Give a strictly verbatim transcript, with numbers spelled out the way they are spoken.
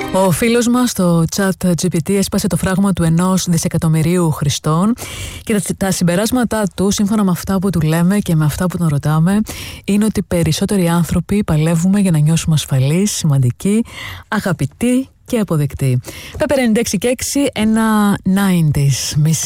Ο φίλος μας στο chat τζι πι τι έσπασε το φράγμα του ενός δισεκατομμυρίου χρηστών και τα συμπεράσματά του, σύμφωνα με αυτά που του λέμε και με αυτά που τον ρωτάμε, είναι ότι περισσότεροι άνθρωποι παλεύουμε για να νιώσουμε ασφαλείς, σημαντικοί, αγαπητοί και αποδεκτοί. Πέπερ ενενήντα έξι και έξι, ένα ενενήντα.